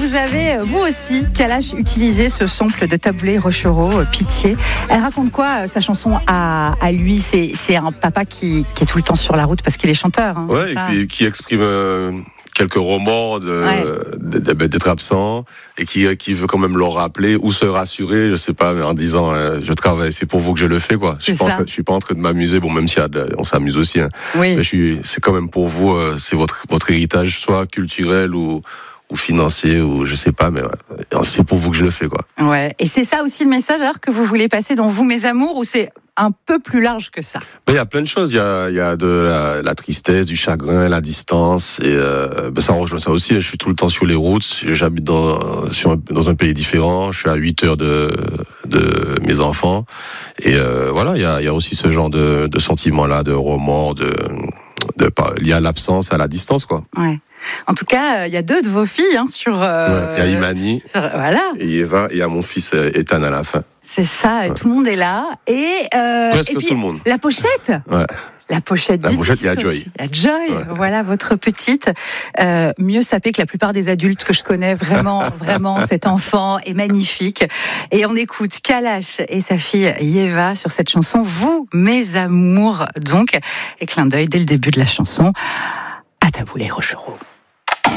vous avez, vous aussi, Kalash, utilisé ce sample de Taboulé Rochereau, Pitié. Elle raconte quoi, sa chanson à lui? C'est un papa qui est tout le temps sur la route parce qu'il est chanteur. Hein, ouais, et puis qui exprime quelques remords d'être absent et qui veut quand même leur rappeler ou se rassurer, je sais pas, en disant je travaille, c'est pour vous que je le fais, quoi. Je suis pas en train de m'amuser, bon, même si on s'amuse aussi, hein. Oui. Mais c'est quand même pour vous, c'est votre héritage, soit culturel ou financier, ou je sais pas, mais ouais, c'est pour vous que je le fais, quoi. Ouais. Et c'est ça aussi le message alors que vous voulez passer dans Vous mes amours, ou c'est un peu plus large que ça? Il y a plein de choses. Il y a de la tristesse, du chagrin, la distance, et ça rejoint ça aussi. Je suis tout le temps sur les routes. J'habite dans un pays différent. Je suis à 8 heures de mes enfants, et voilà. Il y a aussi ce genre de sentiments-là, de remords, lié à l'absence, à la distance, quoi. Ouais. En tout cas, il y a 2 de vos filles sur. Il y a Imani, voilà. Et Eva, et il y a mon fils Ethan à la fin. C'est ça, et tout le monde est là. Et presque et puis, tout le monde. La pochette. Ouais. La pochette, il y a Joy. Il y a Joy, ouais. Voilà, votre petite. Mieux sapée que la plupart des adultes que je connais. Vraiment, vraiment, cet enfant est magnifique. Et on écoute Kalash et sa fille Yeva sur cette chanson, Vous, mes amours, donc. Et clin d'œil dès le début de la chanson à Taboulé Rochereau.